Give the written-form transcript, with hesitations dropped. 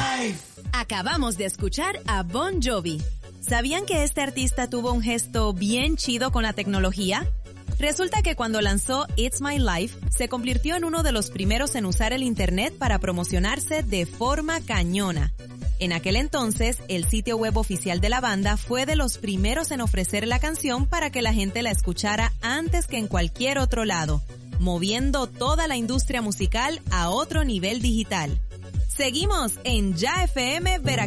Acabamos de escuchar a Bon Jovi. ¿Sabían que este artista tuvo un gesto bien chido con la tecnología? Resulta que cuando lanzó It's My Life, se convirtió en uno de los primeros en usar el internet para promocionarse de forma cañona. En aquel entonces, el sitio web oficial de la banda fue de los primeros en ofrecer la canción para que la gente la escuchara antes que en cualquier otro lado, moviendo toda la industria musical a otro nivel digital. Seguimos en Ya FM Veracruz.